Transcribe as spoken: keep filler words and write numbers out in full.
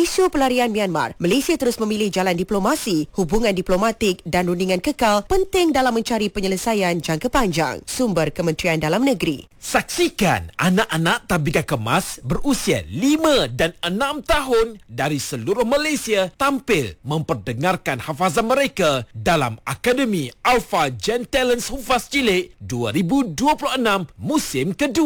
isu pelarian Myanmar, Malaysia terus memilih jalan diplomasi. Hubungan diplomatik dan rundingan kekal penting dalam mencari penyelesaian jangka panjang. Sumber Kementerian Dalam Negeri. Saksikan anak-anak tabika kemas berusia lima dan enam tahun dari seluruh Malaysia tampil memperdengarkan hafazan mereka dalam Akademi Alpha Gen Talents Hufaz Cilik dua ribu dua puluh enam musim kedua.